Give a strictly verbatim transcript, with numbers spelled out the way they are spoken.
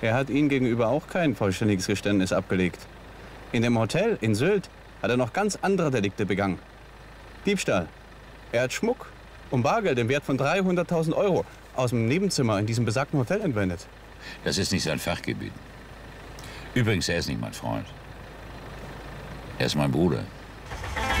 Er hat Ihnen gegenüber auch kein vollständiges Geständnis abgelegt. In dem Hotel in Sylt hat er noch ganz andere Delikte begangen. Diebstahl. Er hat Schmuck und Bargeld im Wert von dreihunderttausend Euro aus dem Nebenzimmer in diesem besagten Hotel entwendet. Das ist nicht sein Fachgebiet. Übrigens, er ist nicht mein Freund. Er ist mein Bruder.